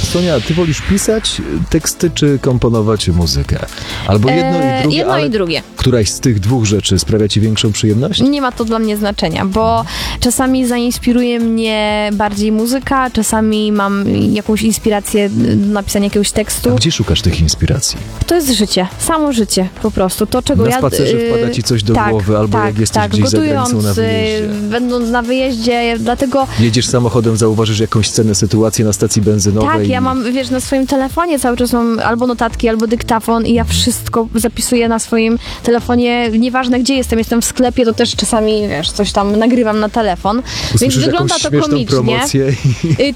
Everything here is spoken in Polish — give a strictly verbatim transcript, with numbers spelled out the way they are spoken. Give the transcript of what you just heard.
Sonia, a ty wolisz pisać teksty, czy komponować muzykę? Albo jedno i drugie, Jedno ale i drugie. któraś z tych dwóch rzeczy sprawia ci większą przyjemność? Nie ma to dla mnie znaczenia, bo czasami zainspiruje mnie bardziej muzyka, czasami mam jakąś inspirację do napisania jakiegoś tekstu. A gdzie szukasz tych inspiracji? To jest życie, samo życie po prostu. To, czego Na ja... spacerze y, wpada ci coś do tak, głowy, albo tak, jak jesteś tak, gdzieś za gotując, granicą na y, wyjeździe. będąc na wyjeździe, dlatego... Jedziesz samochodem, zauważysz jakąś scenę, sytuację na stacji benzynowej. Tak, ja i- mam, wiesz, na swoim telefonie cały czas mam albo notatki, albo dyktafon i ja wszystko zapisuję na swoim telefonie, nieważne gdzie jestem, jestem w sklepie, to też czasami, wiesz, coś tam nagrywam na telefon, więc Usłyszysz wygląda jakąś to śmieszną komicznie. promocję i... Y,